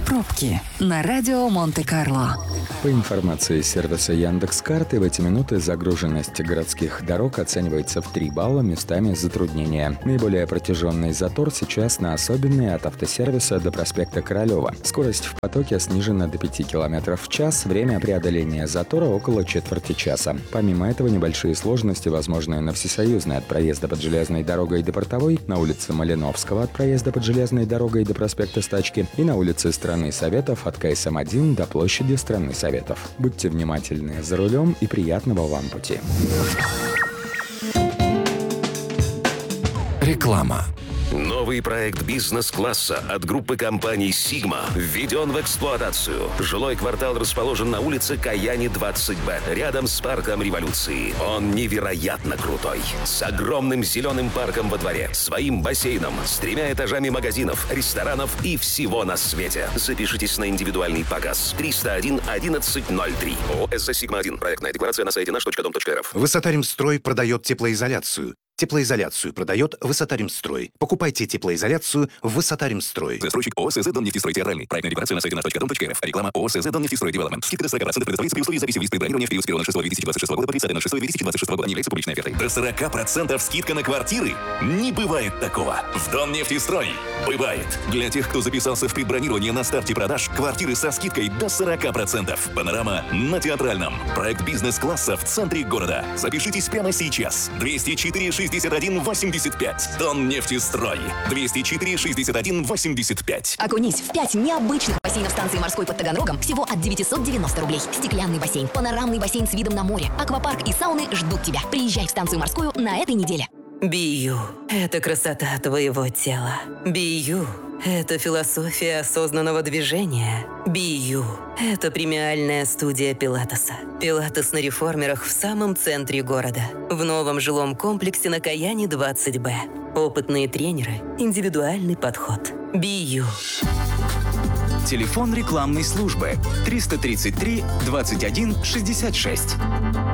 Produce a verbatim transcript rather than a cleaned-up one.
Пробки на радио Монте-Карло. По информации сервиса Яндекс.Карты, в эти минуты загруженность городских дорог оценивается в три балла, местами затруднения. Наиболее протяженный затор сейчас на Особенной от автосервиса до проспекта Королева. Скорость в потоке снижена до пяти километров в час, время преодоления затора около четверти часа. Помимо этого, небольшие сложности возможны на Всесоюзной от проезда под железной дорогой до Портовой, на улице Малиновского от проезда под железной дорогой до проспекта Стачки и на улице Страны Советов от ка эс эм один до площади Страны Советов. Будьте внимательны за рулем и приятного вам пути. Реклама. Новый проект бизнес-класса от группы компаний «Сигма» введен в эксплуатацию. Жилой квартал расположен на улице Каяни, двадцать бэ, рядом с парком Революции. Он невероятно крутой. С огромным зеленым парком во дворе, своим бассейном, с тремя этажами магазинов, ресторанов и всего на свете. Запишитесь на индивидуальный показ. триста один одиннадцать ноль три. ООО «СЗ Сигма один». Проектная декларация на сайте наш точка дом точка эр эф. Высотаримстрой продает теплоизоляцию. Теплоизоляцию продает Высотаримстрой. Покупайте теплоизоляцию в Высотаримстрой. Застройщик ООО «СЗ Доннефтестрой Театральный». Проектная декларация на сайте наш точка дом точка эр эф. Реклама ООО «СЗ Доннефтестрой Девелопмент». Скидка до сорок процентов предоставляется при условии записи в лист предбронирования в период с первого шестого две тысячи двадцать шестого года по тридцатое шестое две тысячи двадцать шестого года. Не является публичной офертой. До сорок процентов скидка на квартиры? Не бывает такого. В Доннефтестрой бывает. Для тех, кто записался в предбронирование на старте продаж, квартиры со скидкой до сорок процентов. Панорама на Театральном. Проект бизнес-класса в центре города. Запишитесь прямо сейчас. двести четыре шестьдесят один восемьдесят пять. Доннефтестрой. двести четыре шестьдесят один восемьдесят пять. Окунись в пять необычных бассейнов станции морской под Таганрогом всего от девятисот девяноста рублей. Стеклянный бассейн, панорамный бассейн с видом на море, аквапарк и сауны ждут тебя. Приезжай в станцию морскую на этой неделе. Би ю – это красота твоего тела. Би ю – это философия осознанного движения. Би ю – это премиальная студия пилатеса. Пилатес на реформерах в самом центре города. В новом жилом комплексе на Каяни, двадцать бэ. Опытные тренеры, индивидуальный подход. Би ю. Телефон рекламной службы триста тридцать три двадцать один шестьдесят шесть.